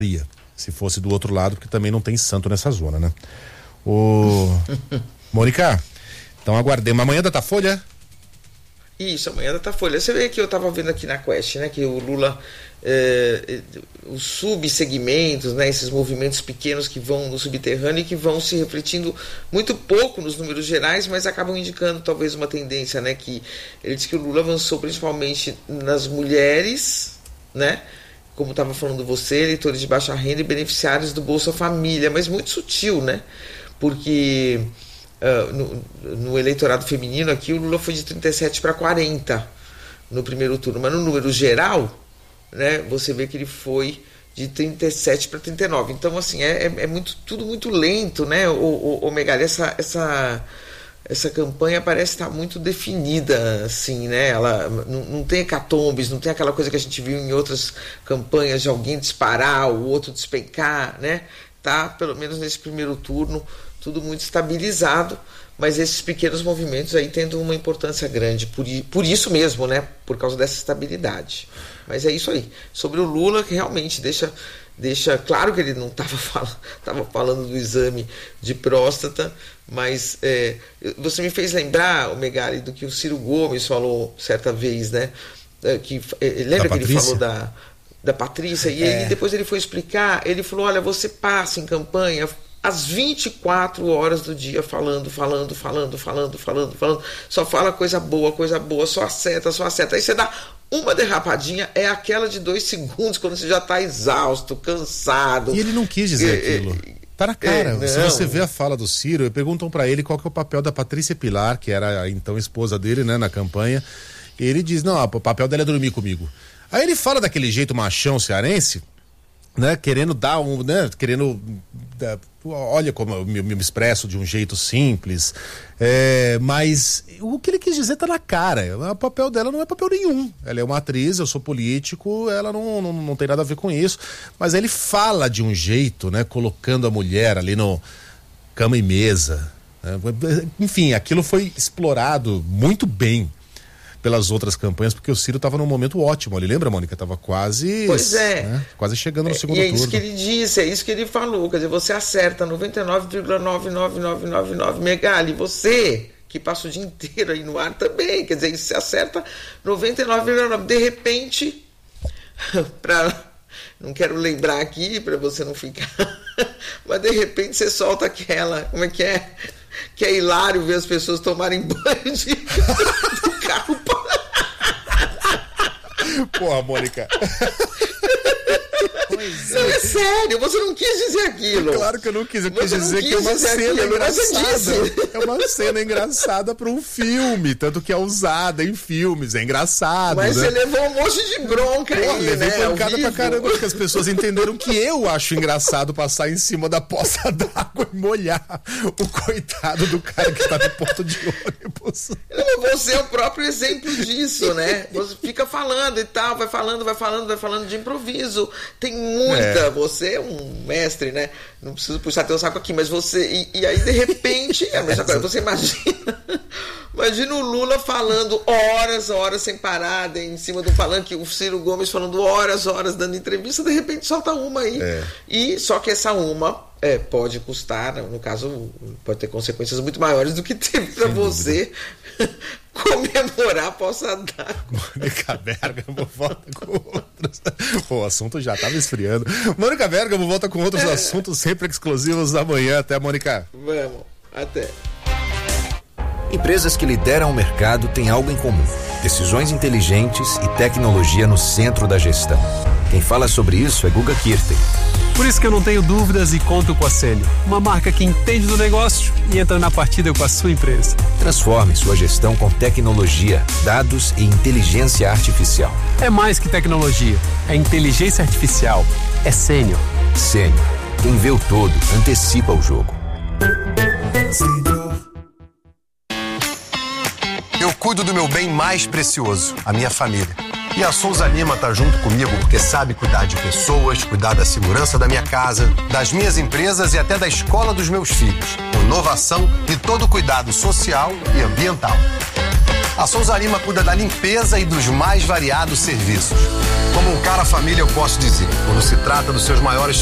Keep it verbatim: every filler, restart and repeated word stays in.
se fosse do outro lado, porque também não tem santo nessa zona, né? O Mônica, então aguardemos. Amanhã Datafolha? Isso, amanhã Datafolha. Você vê que eu estava vendo aqui na Quest, né? Que o Lula, eh, os subsegmentos, né? Esses movimentos pequenos que vão no subterrâneo e que vão se refletindo muito pouco nos números gerais, mas acabam indicando talvez uma tendência, né? Que ele diz que o Lula avançou principalmente nas mulheres, né? Como estava falando você, eleitores de baixa renda e beneficiários do Bolsa Família, mas muito sutil, né? Porque uh, no, no eleitorado feminino aqui o Lula foi de trinta e sete para quarenta no primeiro turno, mas no número geral, né, você vê que ele foi de trinta e sete para trinta e nove. Então, assim, é, é, é muito, tudo muito lento, né, o, o, o Megali, essa, essa, essa campanha parece estar muito definida, assim, né, ela não, não tem hecatombes, não tem aquela coisa que a gente viu em outras campanhas de alguém disparar, o outro despencar, né, tá, pelo menos nesse primeiro turno, tudo muito estabilizado, mas esses pequenos movimentos aí tendo uma importância grande, por, por isso mesmo, né? Por causa dessa estabilidade. Mas é isso aí. Sobre o Lula, que realmente deixa, deixa claro que ele não estava falando, tava falando do exame de próstata, mas é, você me fez lembrar, o Megali, do que o Ciro Gomes falou certa vez, né? É, que, é, lembra que ele falou da, da Patrícia? E é. aí depois ele foi explicar, ele falou, olha, você passa em campanha às vinte e quatro horas do dia falando, falando, falando, falando, falando, falando, só fala coisa boa, coisa boa, só acerta, só acerta. Aí você dá uma derrapadinha, é aquela de dois segundos, quando você já está exausto, cansado. E ele não quis dizer é, aquilo. Tá na cara. É, se você vê a fala do Ciro, perguntam para ele qual que é o papel da Patrícia Pilar, que era a então esposa dele, né, na campanha. E ele diz, não, o papel dela é dormir comigo. Aí ele fala daquele jeito machão cearense, né, querendo dar um, né, querendo, uh, olha como eu me, me expresso de um jeito simples, é, mas o que ele quis dizer tá na cara. O papel dela não é papel nenhum, ela é uma atriz, eu sou político, ela não, não, não tem nada a ver com isso, mas aí ele fala de um jeito, né, colocando a mulher ali no cama e mesa, né, enfim, aquilo foi explorado muito bem pelas outras campanhas, porque o Ciro estava num momento ótimo ali, lembra, Mônica? Estava quase... Pois é. Né? Quase chegando no segundo turno. turno. E é isso que ele disse, é isso que ele falou, quer dizer, você acerta noventa e nove vírgula nove nove nove nove nove, Megali, você que passa o dia inteiro aí no ar também, quer dizer, você acerta noventa e nove vírgula nove, de repente, pra... não quero lembrar aqui, para você não ficar, mas de repente você solta aquela, como é que é? Que é hilário ver as pessoas tomarem banho de... do carro. Porra, Mônica. Pois é. Não, é sério, você não quis dizer aquilo. Claro que eu não quis, eu quis dizer que é uma cena engraçada. É uma cena engraçada para um filme, tanto que é usada em filmes, é engraçado. Mas né? Você levou um monte de bronca. Pô, aí, levei né? pancada pra caramba, porque as pessoas entenderam que eu acho engraçado passar em cima da poça d'água e molhar o coitado do cara que tá no ponto de ônibus. Você é o próprio exemplo disso, né? Você fica falando e tal, vai falando, vai falando, vai falando de improviso. Tem muita, é. Você é um mestre, né? Não preciso puxar teu saco aqui, mas você... E, e aí, de repente, é, mas agora você imagina... Imagina o Lula falando horas, horas sem parar, em cima do palanque, o Ciro Gomes falando horas, horas dando entrevista, de repente solta uma aí. É. E só que essa uma é, pode custar, no caso, pode ter consequências muito maiores do que teve para você comemorar a poça d'água. Mônica Bergamo volta com outros. Pô, o assunto já estava esfriando. Mônica Bergamo volta com outros é. assuntos sempre exclusivos da manhã. Até, Mônica. Vamos, até. Empresas que lideram o mercado têm algo em comum: decisões inteligentes e tecnologia no centro da gestão. Quem fala sobre isso é Guga Kirten. Por isso que eu não tenho dúvidas e conto com a Sênior, uma marca que entende do negócio e entra na partida com a sua empresa. Transforme sua gestão com tecnologia, dados e inteligência artificial. É mais que tecnologia, é inteligência artificial, é Sênior. Sênior, quem vê o todo, antecipa o jogo. Eu cuido do meu bem mais precioso, a minha família. E a Souza Lima tá junto comigo porque sabe cuidar de pessoas, cuidar da segurança da minha casa, das minhas empresas e até da escola dos meus filhos. Com inovação e todo cuidado social e ambiental. A Souza Lima cuida da limpeza e dos mais variados serviços. Como um cara família, eu posso dizer, quando se trata dos seus maiores